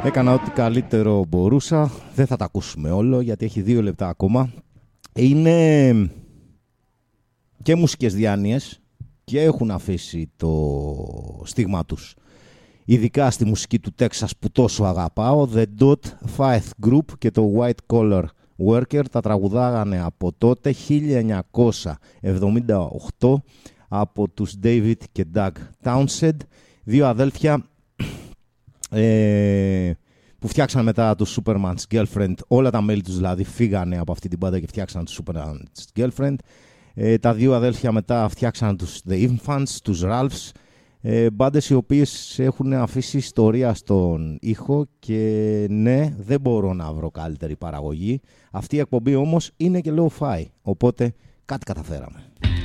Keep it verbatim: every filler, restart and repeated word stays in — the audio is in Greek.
Έκανα ό,τι καλύτερο μπορούσα. Δεν θα τα ακούσουμε όλο γιατί έχει δύο λεπτά ακόμα. Είναι και μουσικές διάνοιες και έχουν αφήσει το στίγμα τους. Ειδικά στη μουσική του Τέξας που τόσο αγαπάω. The Dot Five Group και το White Collar Worker τα τραγουδάγανε από τότε χίλια εννιακόσια εβδομήντα οκτώ από τους David και Doug Townsend, δύο αδέλφια ε, που φτιάξαν μετά τους Superman's Girlfriend. Όλα τα μέλη τους δηλαδή φύγανε από αυτή την μπάντα και φτιάξαν τους Superman's Girlfriend. Ε, τα δύο αδέλφια μετά φτιάξαν τους The Infants, τους Ralphs, ε, μπάντες οι οποίες έχουν αφήσει ιστορία στον ήχο και ναι, δεν μπορώ να βρω καλύτερη παραγωγή. Αυτή η εκπομπή όμως είναι και low-fi, οπότε κάτι καταφέραμε.